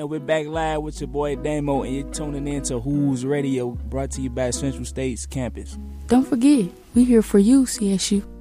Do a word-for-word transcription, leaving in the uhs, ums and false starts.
and we're back live with your boy Damo, and you're tuning in to Who's Radio, brought to you by Central State's campus. Don't forget, we here for you, C S U.